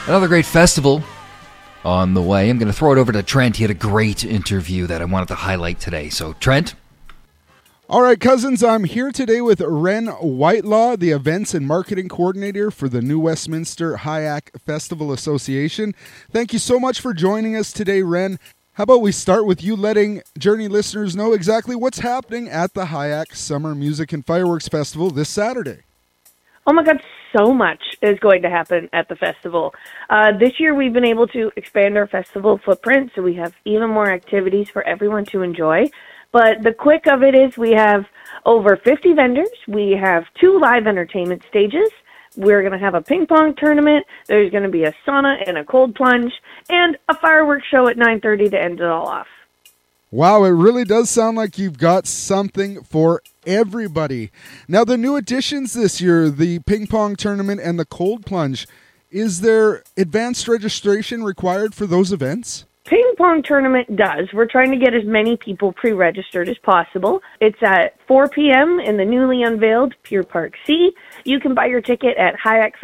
Another great festival on the way. I'm going to throw it over to Trent. He had a great interview that I wanted to highlight today. So, Trent? All right, cousins, I'm here today with Ren Whitelaw, the Events and Marketing Coordinator for the New Westminster HIAC Festival Association. Thank you so much for joining us today, Ren. How about we start with you letting Journey listeners know exactly what's happening at the HIAC Summer Music and Fireworks Festival this Saturday? Oh my God, so much is going to happen at the festival. This year we've been able to expand our festival footprint, so we have even more activities for everyone to enjoy. But the quick of it is we have over 50 vendors. We have 2 live entertainment stages. We're going to have a ping pong tournament. There's going to be a sauna and a cold plunge and a fireworks show at 9:30 to end it all off. Wow, it really does sound like you've got something for everybody. Now, the new additions this year, the ping pong tournament and the cold plunge, is there advanced registration required for those events? Ping pong tournament does. We're trying to get as many people pre-registered as possible. It's at 4 p.m. in the newly unveiled Pier Park C. You can buy your ticket at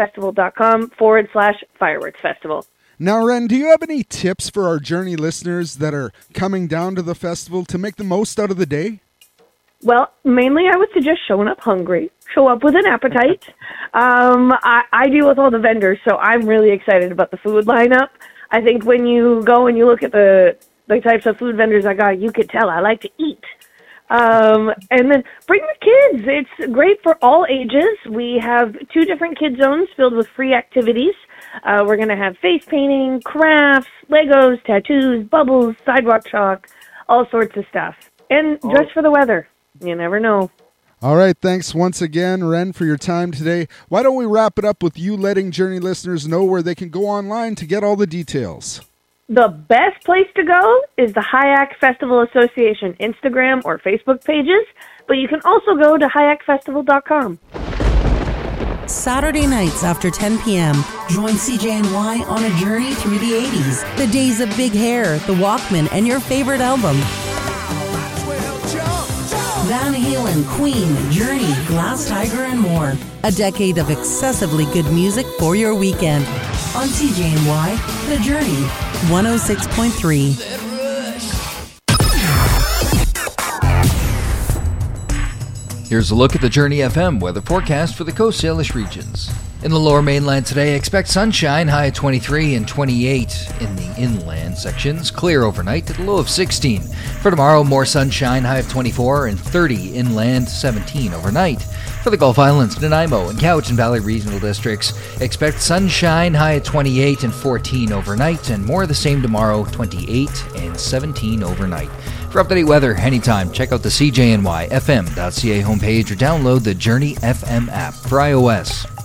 hiacfestival.com/fireworks festival. Now, Ren, do you have any tips for our Journey listeners that are coming down to the festival to make the most out of the day? Well, mainly I would suggest showing up hungry. Show up with an appetite. I deal with all the vendors, so I'm really excited about the food lineup. I think when you go and you look at the types of food vendors I got, you could tell I like to eat. And then bring the kids. It's great for all ages. We have 2 different kid zones filled with free activities. We're going to have face painting, crafts, Legos, tattoos, bubbles, sidewalk chalk, all sorts of stuff. And dress for the weather. You never know. All right, thanks once again, Ren, for your time today. Why don't we wrap it up with you letting Journey listeners know where they can go online to get all the details? The best place to go is the HIAC Festival Association Instagram or Facebook pages, but you can also go to hiacfestival.com. Saturday nights after 10 p.m., join CJNY on a journey through the 80s. The days of big hair, the Walkman, and your favorite album. Van Halen, Queen, Journey, Glass Tiger, and more. A decade of excessively good music for your weekend. On CJNY, The Journey, 106.3. Here's a look at the Journey FM weather forecast for the Coast Salish regions. In the lower mainland today, expect sunshine, high at 23 and 28 in the inland sections. Clear overnight at a low of 16. For tomorrow, more sunshine, high of 24 and 30 inland, 17 overnight. For the Gulf Islands, Nanaimo and Cowichan Valley regional districts, expect sunshine, high at 28 and 14 overnight, and more of the same tomorrow, 28 and 17 overnight. For up-to-date weather anytime, check out the CJNYFM.ca homepage or download the Journey FM app for iOS.